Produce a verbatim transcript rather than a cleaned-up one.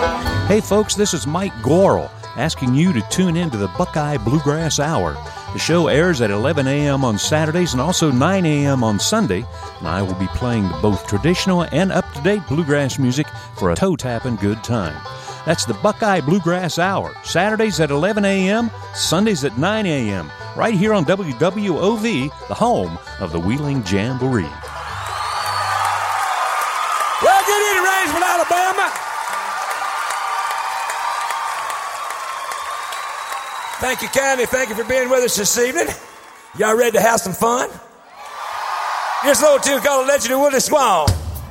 Hey folks, this is Mike Gorel asking you to tune in to the Buckeye Bluegrass Hour. The show airs at eleven a.m. on Saturdays and also nine a.m. on Sunday, and I will be playing both traditional and up-to-date bluegrass music for a toe-tapping good time. That's the Buckeye Bluegrass Hour, Saturdays at eleven a.m., Sundays at nine a.m., right here on W W O V, the home of the Wheeling Jamboree. Well, good evening, Rangeman, Alabama. Thank you kindly. Thank you for being with us this evening. Y'all ready to have some fun? Here's a little tune called Legend of Willie Swan.